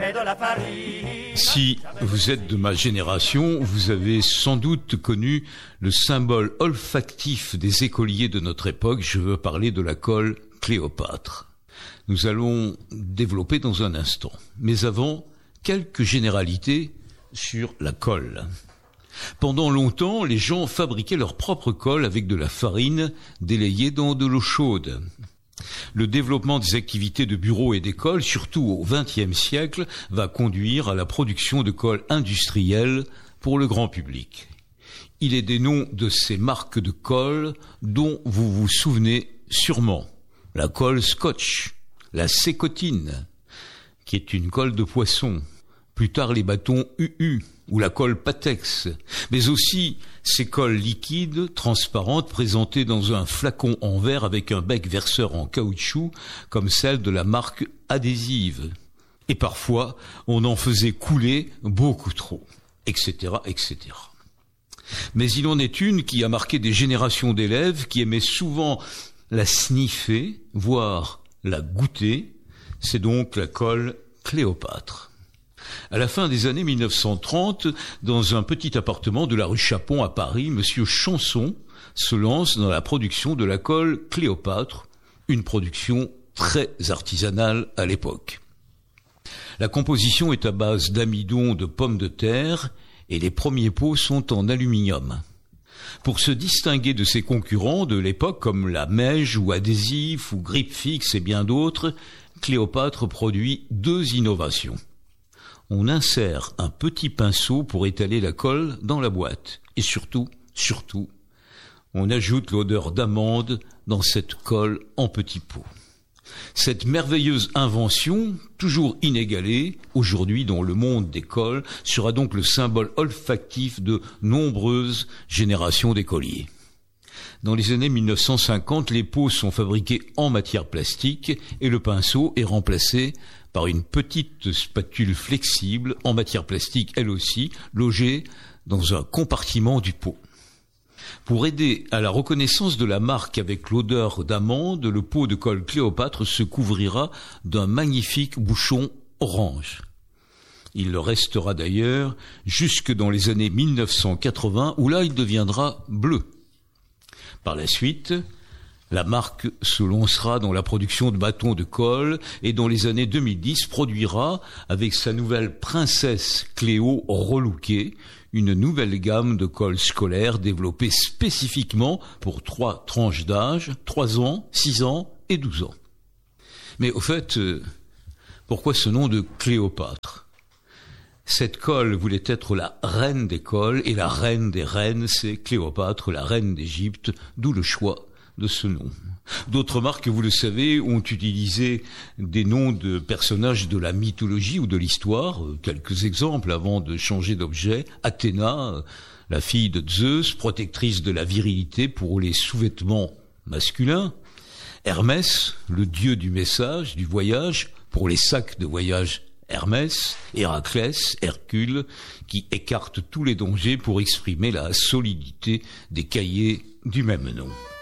et de la farine. Si vous êtes de ma génération, vous avez sans doute connu le symbole olfactif des écoliers de notre époque. Je veux parler de la colle Cléopâtre. Nous allons développer dans un instant. Mais avant, quelques généralités sur la colle. Pendant longtemps, les gens fabriquaient leur propre colle avec de la farine délayée dans de l'eau chaude. Le développement des activités de bureau et d'école, surtout au XXe siècle, va conduire à la production de colle industrielle pour le grand public. Il est des noms de ces marques de colle dont vous vous souvenez sûrement. La colle Scotch, la Sécotine, qui est une colle de poisson, plus tard les bâtons UU ou la colle Patex, mais aussi ces colles liquides, transparentes, présentées dans un flacon en verre avec un bec verseur en caoutchouc, comme celle de la marque Adhésive. Et parfois, on en faisait couler beaucoup trop, etc., etc. Mais il en est une qui a marqué des générations d'élèves qui aimaient souvent la sniffer, voire la goûter, c'est donc la colle Cléopâtre. À la fin des années 1930, dans un petit appartement de la rue Chapon à Paris, Monsieur Chanson se lance dans la production de la colle Cléopâtre, une production très artisanale à l'époque. La composition est à base d'amidon de pommes de terre et les premiers pots sont en aluminium. Pour se distinguer de ses concurrents de l'époque comme la Meige ou Adhésif ou Grip-Fix et bien d'autres, Cléopâtre produit deux innovations. On insère un petit pinceau pour étaler la colle dans la boîte. Et surtout, on ajoute l'odeur d'amande dans cette colle en petits pots. Cette merveilleuse invention, toujours inégalée, aujourd'hui dans le monde des colles, sera donc le symbole olfactif de nombreuses générations d'écoliers. Dans les années 1950, les pots sont fabriqués en matière plastique et le pinceau est remplacé par une petite spatule flexible en matière plastique, elle aussi, logée dans un compartiment du pot. Pour aider à la reconnaissance de la marque avec l'odeur d'amande, le pot de colle Cléopâtre se couvrira d'un magnifique bouchon orange. Il le restera d'ailleurs jusque dans les années 1980, où là il deviendra bleu. Par la suite, la marque se lancera dans la production de bâtons de colle et dans les années 2010 produira, avec sa nouvelle Princesse Cléo relookée, une nouvelle gamme de colle scolaire développée spécifiquement pour 3 tranches d'âge, 3 ans, 6 ans et 12 ans. Mais au fait, pourquoi ce nom de Cléopâtre ? Cette colle voulait être la reine des colles et la reine des reines, c'est Cléopâtre, la reine d'Égypte, d'où le choix de ce nom. D'autres marques, vous le savez, ont utilisé des noms de personnages de la mythologie ou de l'histoire. Quelques exemples avant de changer d'objet. Athéna, la fille de Zeus, protectrice de la virilité pour les sous-vêtements masculins. Hermès, le dieu du message, du voyage, pour les sacs de voyage Hermès. Héraclès, Hercule, qui écarte tous les dangers pour exprimer la solidité des cahiers du même nom.